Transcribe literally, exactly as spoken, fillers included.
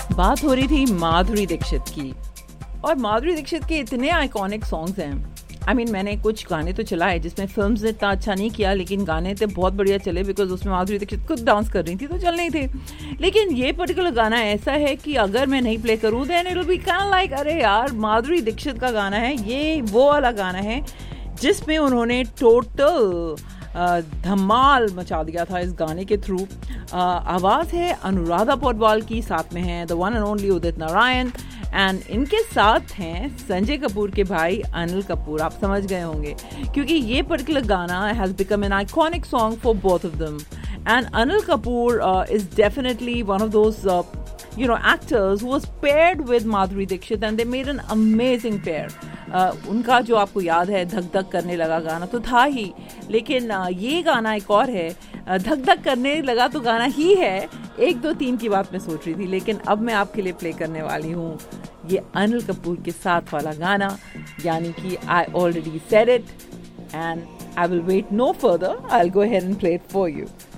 बात हो रही थी माधुरी दीक्षित की, और माधुरी दीक्षित के इतने आइकॉनिक सॉन्ग्स हैं। आई I मीन mean, मैंने कुछ गाने तो चलाए जिसमें फिल्म्स ने इतना अच्छा नहीं किया, लेकिन गाने तो बहुत बढ़िया चले बिकॉज उसमें माधुरी दीक्षित खुद डांस कर रही थी तो चलने ही थे। लेकिन ये पर्टिकुलर गाना ऐसा है कि अगर मैं नहीं प्ले करूँ then it will be kind like अरे यार माधुरी दीक्षित का गाना है ये, वो वाला गाना है जिसमें उन्होंने टोटल धमाल मचा दिया था इस गाने के थ्रू। आवाज़ है अनुराधा पौडवाल की, साथ में है the one and only Udit Narayan, and इनके साथ हैं संजय कपूर के भाई अनिल कपूर। आप समझ गए होंगे क्योंकि ये पर्टिकुलर गाना has become an iconic song for both of them. And Anil Kapoor is definitely one of those you know actors who was paired with Madhuri Dixit and they made an amazing pair. uh, उनका जो आपको याद है धक धक करने लगा गाना तो था ही, लेकिन uh, ये गाना एक और है uh, धक धक करने लगा तो गाना ही है, एक दो तीन की बात मैं सोच रही थी, लेकिन अब मैं आपके लिए प्ले करने वाली हूँ ये अनिल कपूर के साथ वाला गाना, यानी कि I already said it and I will wait no further, I will go ahead and play it for you.